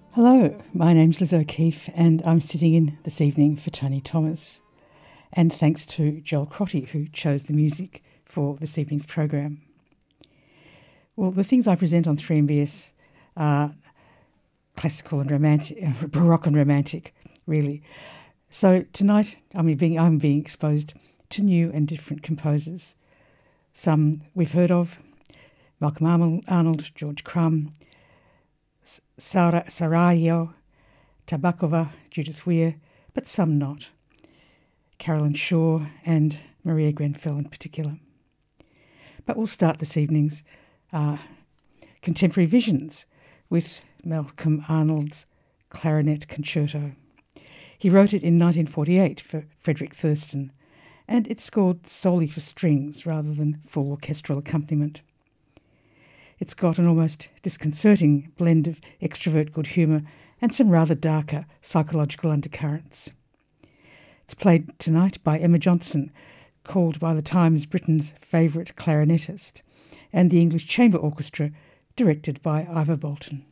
Hello, my name's Liz O'Keefe and I'm sitting in this evening for Tony Thomas. And thanks to Joel Crotty who chose the music for this evening's program. Well, the things I present on 3MBS are classical and romantic, baroque and romantic, really. So tonight I'm being exposed to new and different composers. Some we've heard of, Malcolm Arnold, George Crumb, Sarajevo, Tabakova, Judith Weir, but some not. Carolyn Shaw and Maria Grenfell in particular. But we'll start this evening's Contemporary Visions with Malcolm Arnold's Clarinet Concerto. He wrote it in 1948 for Frederick Thurston, and it's scored solely for strings rather than full orchestral accompaniment. It's got an almost disconcerting blend of extrovert good humour and some rather darker psychological undercurrents. It's played tonight by Emma Johnson, called by the Times Britain's favourite clarinetist, and the English Chamber Orchestra, directed by Ivor Bolton.